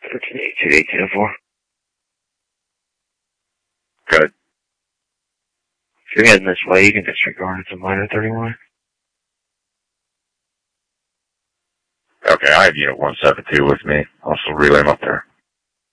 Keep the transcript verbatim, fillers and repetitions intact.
thirteen eighty-two, eighteen oh four. Good. If you're heading this way, you can disregard it's a minor thirty-one. Okay, I have unit one seven two with me. Also relay him up there.